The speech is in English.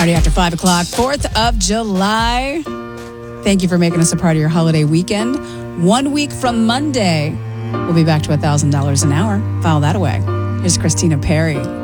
Party after 5 o'clock, 4th of July. Thank you for making us a part of your holiday weekend. 1 week from Monday, we'll be back to $1,000 an hour. File that away. Here's Christina Perri.